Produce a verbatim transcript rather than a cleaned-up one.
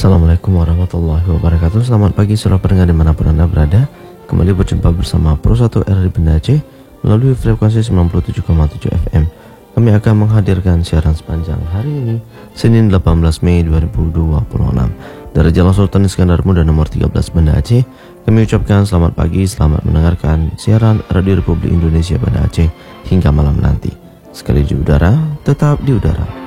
Assalamualaikum warahmatullahi wabarakatuh. Selamat pagi saudara pendengar dimanapun Anda berada. Kembali berjumpa bersama Pro satu R di Banda Aceh melalui frekuensi sembilan puluh tujuh koma tujuh F M. Kami akan menghadirkan siaran sepanjang hari ini, Senin delapan belas Mei dua ribu dua puluh enam. Dari Jalan Sultan Iskandar Muda nomor tiga belas Banda Aceh, kami ucapkan selamat pagi, selamat mendengarkan siaran Radio Republik Indonesia Banda Aceh hingga malam nanti. Sekali di udara, tetap di udara.